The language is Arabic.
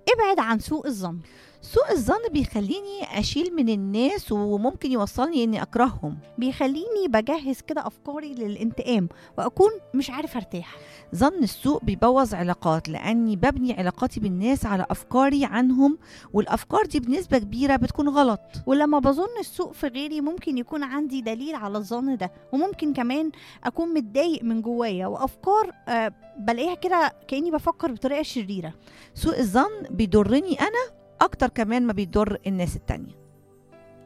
ابعد عن سوء الظن. سوء الظن بيخليني أشيل من الناس وممكن يوصلني إني أكرههم. بيخليني بجهز كده أفكاري للانتقام وأكون مش عارف أرتاح. ظن السوء بيبوظ علاقات، لأني ببني علاقاتي بالناس على أفكاري عنهم، والأفكار دي بنسبة كبيرة بتكون غلط. ولما بظن السوء في غيري ممكن يكون عندي دليل على الظن ده، وممكن كمان أكون متضايق من جوايا وأفكار بلاقيها كده كأني بفكر بطريقة شريرة. سوء الظن بيضرني أنا أكتر كمان ما بيضر الناس التانية.